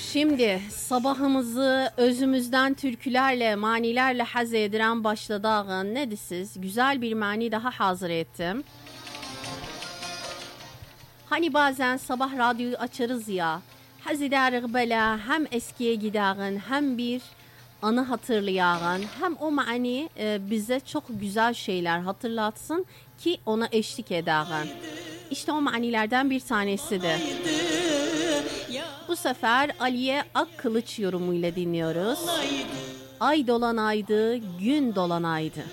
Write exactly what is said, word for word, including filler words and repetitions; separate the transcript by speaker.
Speaker 1: Şimdi sabahımızı özümüzden türkülerle, manilerle haz ediren başladığın ne disiz? Güzel bir mani daha hazır ettim. Hani bazen sabah radyoyu açarız ya, haz ederiz böyle hem eskiye gidağın hem bir anı hatırlayağın hem o mani e, bize çok güzel şeyler hatırlatsın ki ona eşlik edağın. İşte o manilerden bir tanesidir. Bu sefer Aliye Akkılıç yorumuyla dinliyoruz. Ay dolanaydı, gün dolanaydı.